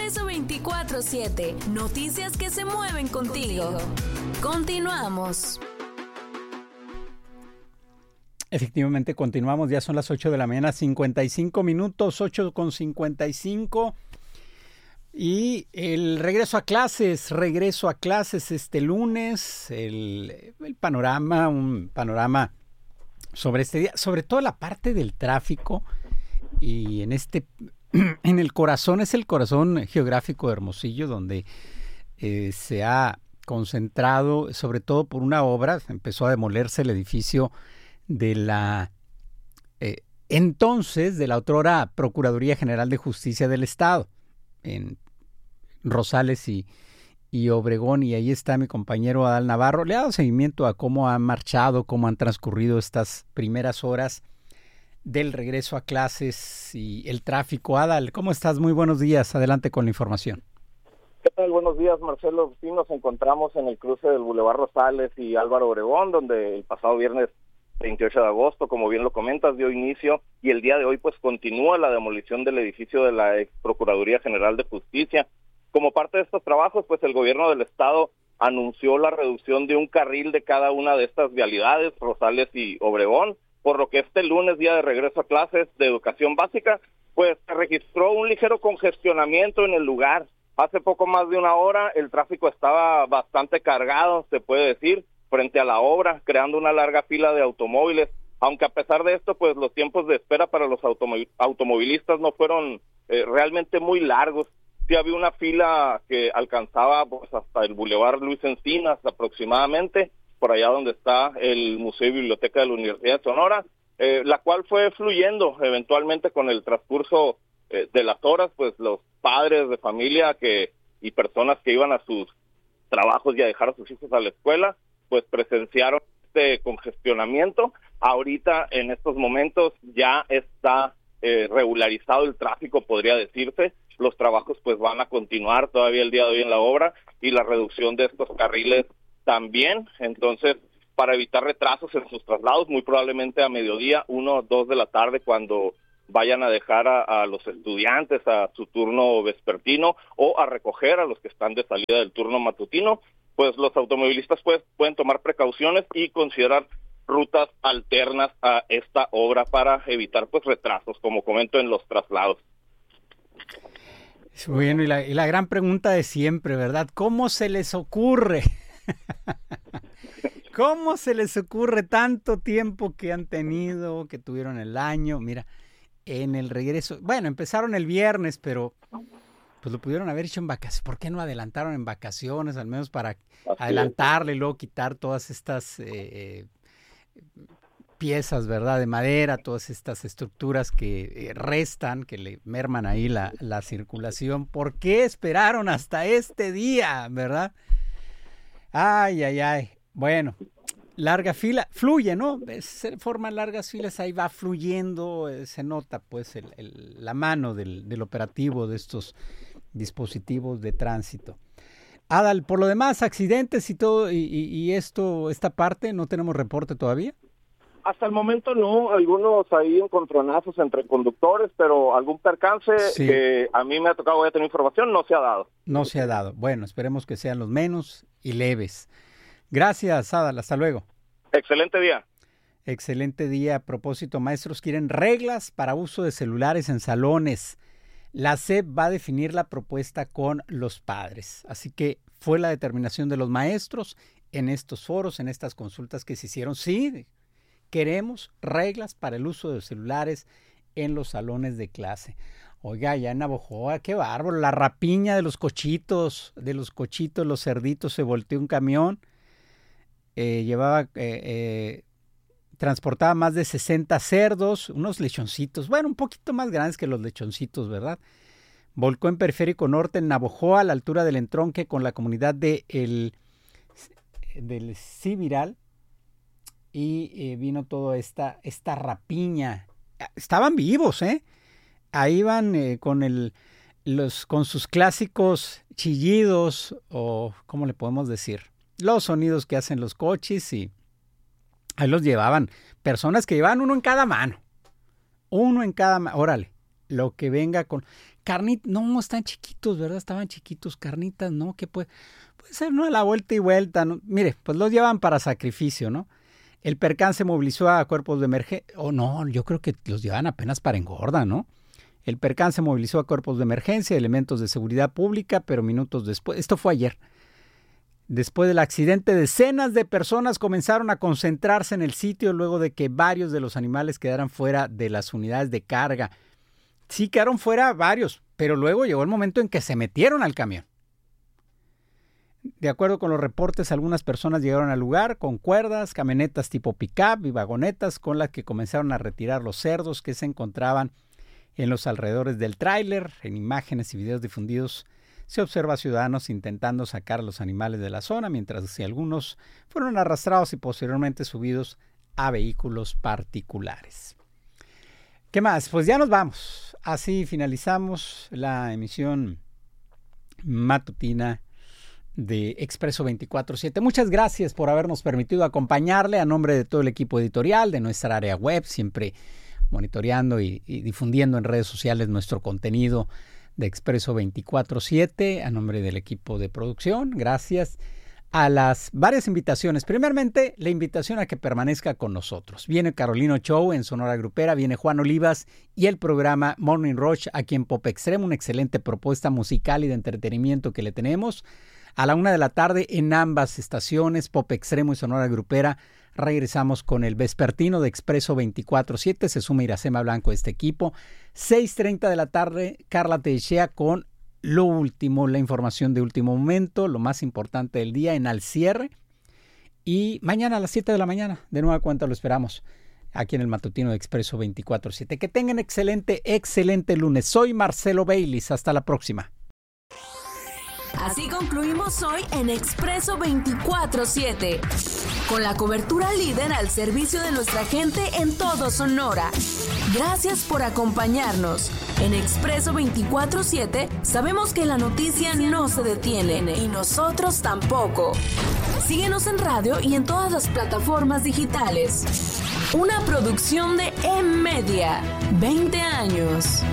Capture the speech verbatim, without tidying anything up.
Progreso veinticuatro siete. Noticias que se mueven contigo. Continuamos. Efectivamente, continuamos. Ya son las ocho de la mañana, cincuenta y cinco minutos, ocho con cincuenta y cinco. Y el regreso a clases, regreso a clases este lunes. El, el panorama, un panorama sobre este día, sobre todo la parte del tráfico. Y en este, en el corazón, es el corazón geográfico de Hermosillo, donde eh, se ha concentrado, sobre todo por una obra. Empezó a demolerse el edificio de la eh, entonces de la otrora Procuraduría General de Justicia del Estado en Rosales y, y Obregón, y ahí está mi compañero Adal Navarro. Le ha dado seguimiento a cómo han marchado, cómo han transcurrido estas primeras horas del regreso a clases y el tráfico. Adal, ¿cómo estás? Muy buenos días, adelante con la información. ¿Qué tal? Buenos días, Marcelo. Sí, nos encontramos en el cruce del Boulevard Rosales y Álvaro Obregón, donde el pasado viernes veintiocho de agosto, como bien lo comentas, dio inicio, y el día de hoy pues continúa la demolición del edificio de la ex Procuraduría General de Justicia. Como parte de estos trabajos, pues el gobierno del estado anunció la reducción de un carril de cada una de estas vialidades, Rosales y Obregón, por lo que este lunes, día de regreso a clases de educación básica, pues se registró un ligero congestionamiento en el lugar. Hace poco más de una hora el tráfico estaba bastante cargado, se puede decir, frente a la obra, creando una larga fila de automóviles, aunque a pesar de esto, pues los tiempos de espera para los automó- automovilistas no fueron eh, realmente muy largos. Sí había una fila que alcanzaba pues hasta el Boulevard Luis Encinas aproximadamente, por allá donde está el Museo y Biblioteca de la Universidad de Sonora, eh, la cual fue fluyendo eventualmente con el transcurso eh, de las horas, pues los padres de familia que y personas que iban a sus trabajos y a dejar a sus hijos a la escuela, pues presenciaron este congestionamiento. Ahorita, en estos momentos, ya está eh, regularizado el tráfico, podría decirse. Los trabajos pues van a continuar todavía el día de hoy en la obra, y la reducción de estos carriles también. Entonces, para evitar retrasos en sus traslados, muy probablemente a mediodía, uno o dos de la tarde, cuando vayan a dejar a, a los estudiantes a su turno vespertino o a recoger a los que están de salida del turno matutino, pues los automovilistas pues, pueden tomar precauciones y considerar rutas alternas a esta obra para evitar pues retrasos, como comento, en los traslados. Bueno, y la, y la gran pregunta de siempre, ¿verdad? ¿Cómo se les ocurre? ¿Cómo se les ocurre tanto tiempo que han tenido, que tuvieron el año? Mira, en el regreso, bueno, empezaron el viernes, pero pues lo pudieron haber hecho en vacaciones. ¿Por qué no adelantaron en vacaciones, al menos para Así adelantarle es. Y luego quitar todas estas eh, piezas, ¿verdad?, de madera, todas estas estructuras que eh, restan, que le merman ahí la, la circulación? ¿Por qué esperaron hasta este día, verdad? Ay, ay, ay. Bueno, larga fila, fluye, ¿no? Se forman largas filas, ahí va fluyendo, eh, se nota pues el, el, la mano del, del operativo de estos dispositivos de tránsito. Adal, por lo demás, accidentes y todo, y, y, y esto, esta parte, ¿no tenemos reporte todavía? Hasta el momento no, algunos ahí encontronazos entre conductores, pero algún percance sí. que a mí me ha tocado, voy a tener información, no se ha dado. No se ha dado. Bueno, esperemos que sean los menos y leves. Gracias, Adal, hasta luego. Excelente día. Excelente día. A propósito, maestros quieren reglas para uso de celulares en salones. La S E P va a definir la propuesta con los padres. Así que fue la determinación de los maestros en estos foros, en estas consultas que se hicieron. Sí, queremos reglas para el uso de celulares en los salones de clase. Oiga, ya en Navojoa, qué bárbaro, la rapiña de los cochitos, de los cochitos, los cerditos, se volteó un camión, eh, llevaba, eh, eh, transportaba más de sesenta cerdos, unos lechoncitos, bueno, un poquito más grandes que los lechoncitos, ¿verdad? Volcó en Periférico Norte, en Navojoa, a la altura del entronque con la comunidad de el, del Civiral, y eh, vino toda esta, esta rapiña. Estaban vivos, ¿eh? Ahí van eh, con, el, los, con sus clásicos chillidos, o ¿cómo le podemos decir? Los sonidos que hacen los coches, y ahí los llevaban. Personas que llevaban uno en cada mano. Uno en cada mano. Órale, lo que venga con carnitas. No, están chiquitos, ¿verdad? Estaban chiquitos, carnitas, ¿no? ¿Qué puede? Puede ser, ¿no? La vuelta y vuelta, ¿no? Mire, pues los llevan para sacrificio, ¿no? El percance movilizó a cuerpos de emergencia. Oh, no, yo creo que los llevan apenas para engorda, ¿no? El percance movilizó a cuerpos de emergencia, elementos de seguridad pública, pero minutos después, esto fue ayer, después del accidente, decenas de personas comenzaron a concentrarse en el sitio luego de que varios de los animales quedaran fuera de las unidades de carga. Sí, quedaron fuera varios, pero luego llegó el momento en que se metieron al camión. De acuerdo con los reportes, algunas personas llegaron al lugar con cuerdas, camionetas tipo pick-up y vagonetas con las que comenzaron a retirar los cerdos que se encontraban en los alrededores del tráiler. En imágenes y videos difundidos se observa a ciudadanos intentando sacar a los animales de la zona, mientras que algunos fueron arrastrados y posteriormente subidos a vehículos particulares. ¿Qué más? Pues ya nos vamos. Así finalizamos la emisión matutina de Expreso veinticuatro siete. Muchas gracias por habernos permitido acompañarle a nombre de todo el equipo editorial de nuestra área web, siempre monitoreando y, y difundiendo en redes sociales nuestro contenido de Expreso veinticuatro siete, a nombre del equipo de producción. Gracias a las varias invitaciones. Primeramente, la invitación a que permanezca con nosotros. Viene Carolino Show en Sonora Grupera, viene Juan Olivas y el programa Morning Rush aquí en Pop Extremo, una excelente propuesta musical y de entretenimiento que le tenemos. A la una de la tarde en ambas estaciones, Pop Extremo y Sonora Grupera, regresamos con el vespertino de Expreso veinticuatro siete. Se suma Iracema Blanco a este equipo. seis treinta de la tarde, Carla Teixeira con lo último, la información de último momento, lo más importante del día en Al Cierre. Y mañana a las siete de la mañana, de nueva cuenta lo esperamos aquí en el matutino de Expreso veinticuatro siete. Que tengan excelente, excelente lunes. Soy Marcelo Baylis. Hasta la próxima. Así concluimos hoy en Expreso veinticuatro siete, con la cobertura líder al servicio de nuestra gente en todo Sonora. Gracias por acompañarnos. En Expreso veinticuatro siete sabemos que la noticia no se detiene y nosotros tampoco. Síguenos en radio y en todas las plataformas digitales. Una producción de E-Media. veinte años.